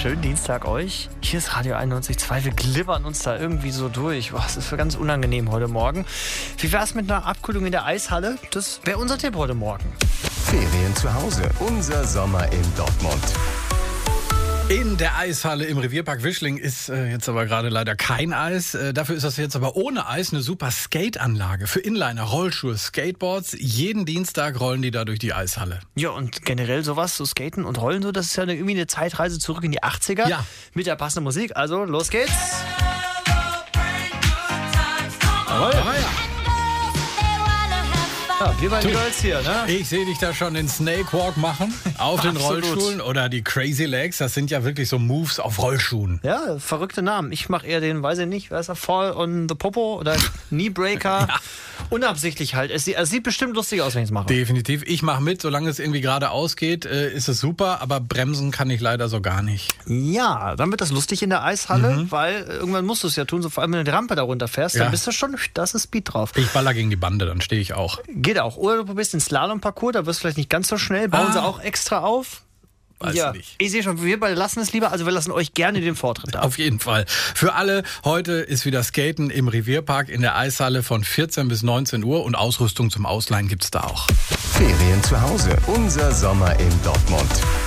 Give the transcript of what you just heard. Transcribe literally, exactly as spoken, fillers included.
schönen Dienstag euch. Hier ist Radio einundneunzig Komma zwei. Wir glibbern uns da irgendwie so durch. Boah, das ist ganz unangenehm heute Morgen. Wie wär's mit einer Abkühlung in der Eishalle? Das wäre unser Tipp heute Morgen. Ferien zu Hause. Unser Sommer in Dortmund. In der Eishalle im Revierpark Wischling ist äh, jetzt aber gerade leider kein Eis. Äh, dafür ist das jetzt aber ohne Eis eine super Skate-Anlage für Inliner, Rollschuhe, Skateboards. Jeden Dienstag rollen die da durch die Eishalle. Ja, und generell sowas, so Skaten und Rollen, so, das ist ja eine, irgendwie eine Zeitreise zurück in die achtziger. Ja. Mit der passenden Musik. Also, los geht's. Jawohl. Ja, ja. Ja, wir beiden Girls hier, ne? Ich sehe dich da schon den Snake Walk machen auf den Absolut. Rollschuhen oder die Crazy Legs. Das sind ja wirklich so Moves auf Rollschuhen. Ja, verrückte Namen. Ich mache eher den, weiß ich nicht, wer ist der, Fall on the Popo oder Kneebreaker. Ja. Unabsichtlich halt. Es sieht, es sieht bestimmt lustig aus, wenn ich es mache. Definitiv. Ich mache mit, solange es irgendwie geradeaus geht, äh, ist es super. Aber bremsen kann ich leider so gar nicht. Ja, dann wird das lustig in der Eishalle, mhm. weil irgendwann musst du es ja tun, so vor allem wenn du die Rampe da runterfährst, Ja. dann bist du schon, da ist Speed drauf. Ich baller gegen die Bande, dann stehe ich auch. Geht auch. Oder du probierst den Slalom-Parcours, da wirst du vielleicht nicht ganz so schnell, bauen Ah. sie auch extra auf. Weiß ja, nicht. ich sehe schon, wir beide lassen es lieber, also wir lassen euch gerne den Vortritt ab. Auf jeden Fall. Für alle, heute ist wieder Skaten im Revierpark in der Eishalle von vierzehn bis neunzehn Uhr und Ausrüstung zum Ausleihen gibt's da auch. Ferien zu Hause. Unser Sommer in Dortmund.